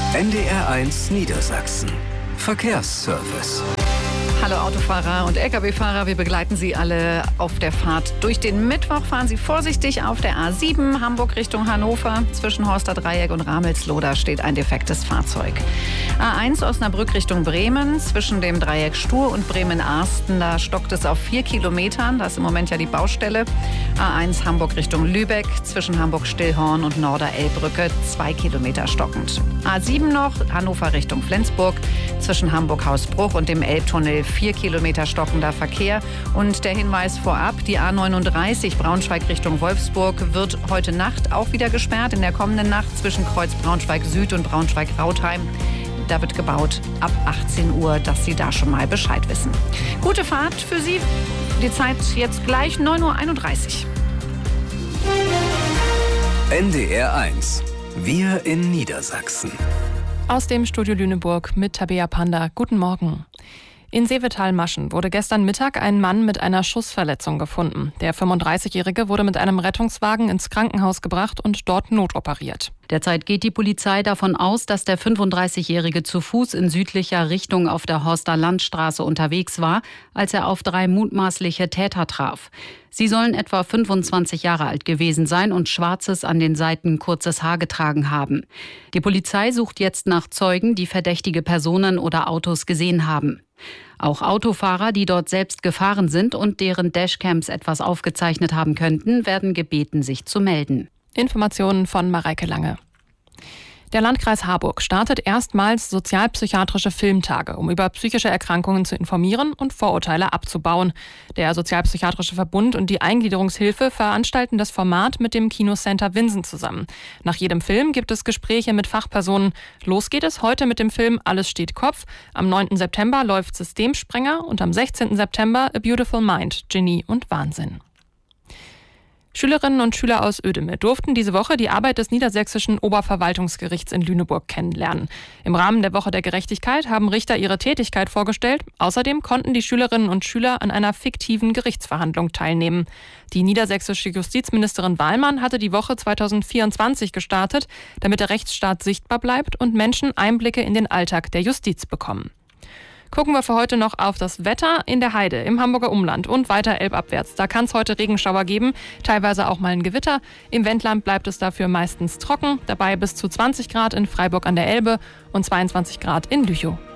NDR1 Niedersachsen. Verkehrsservice. Hallo Autofahrer und Lkw-Fahrer, wir begleiten Sie alle auf der Fahrt durch den Mittwoch. Fahren Sie vorsichtig auf der A7 Hamburg Richtung Hannover. Zwischen Horster Dreieck und Ramelsloh steht ein defektes Fahrzeug. A1 Osnabrück Richtung Bremen. Zwischen dem Dreieck Stur und Bremen-Arsten, da stockt es auf 4 Kilometern. Da ist im Moment ja die Baustelle. A1 Hamburg Richtung Lübeck. Zwischen Hamburg-Stillhorn und Norder-Elbbrücke 2 Kilometer stockend. A7 noch Hannover Richtung Flensburg. Zwischen Hamburg-Hausbruch und dem Elbtunnel 4 Kilometer stockender Verkehr. Und der Hinweis vorab, die A39 Braunschweig Richtung Wolfsburg wird heute Nacht auch wieder gesperrt. In der kommenden Nacht zwischen Kreuz Braunschweig Süd und Braunschweig-Rautheim. Da wird gebaut ab 18 Uhr, dass Sie da schon mal Bescheid wissen. Gute Fahrt für Sie. Die Zeit jetzt gleich 9:31 Uhr. NDR1. Wir in Niedersachsen. Aus dem Studio Lüneburg mit Tabea Panda. Guten Morgen. In Seevetal-Maschen wurde gestern Mittag ein Mann mit einer Schussverletzung gefunden. Der 35-Jährige wurde mit einem Rettungswagen ins Krankenhaus gebracht und dort notoperiert. Derzeit geht die Polizei davon aus, dass der 35-Jährige zu Fuß in südlicher Richtung auf der Horster Landstraße unterwegs war, als er auf 3 mutmaßliche Täter traf. Sie sollen etwa 25 Jahre alt gewesen sein und schwarzes, an den Seiten kurzes Haar getragen haben. Die Polizei sucht jetzt nach Zeugen, die verdächtige Personen oder Autos gesehen haben. Auch Autofahrer, die dort selbst gefahren sind und deren Dashcams etwas aufgezeichnet haben könnten, werden gebeten, sich zu melden. Informationen von Mareike Lange. Der Landkreis Harburg startet erstmals sozialpsychiatrische Filmtage, um über psychische Erkrankungen zu informieren und Vorurteile abzubauen. Der Sozialpsychiatrische Verbund und die Eingliederungshilfe veranstalten das Format mit dem Kinocenter Winsen zusammen. Nach jedem Film gibt es Gespräche mit Fachpersonen. Los geht es heute mit dem Film Alles steht Kopf. Am 9. September läuft Systemsprenger und am 16. September A Beautiful Mind, Genie und Wahnsinn. Schülerinnen und Schüler aus Ödeme durften diese Woche die Arbeit des Niedersächsischen Oberverwaltungsgerichts in Lüneburg kennenlernen. Im Rahmen der Woche der Gerechtigkeit haben Richter ihre Tätigkeit vorgestellt. Außerdem konnten die Schülerinnen und Schüler an einer fiktiven Gerichtsverhandlung teilnehmen. Die niedersächsische Justizministerin Wahlmann hatte die Woche 2024 gestartet, damit der Rechtsstaat sichtbar bleibt und Menschen Einblicke in den Alltag der Justiz bekommen. Gucken wir für heute noch auf das Wetter in der Heide, im Hamburger Umland und weiter elbabwärts. Da kann es heute Regenschauer geben, teilweise auch mal ein Gewitter. Im Wendland bleibt es dafür meistens trocken, dabei bis zu 20 Grad in Freiburg an der Elbe und 22 Grad in Lüchow.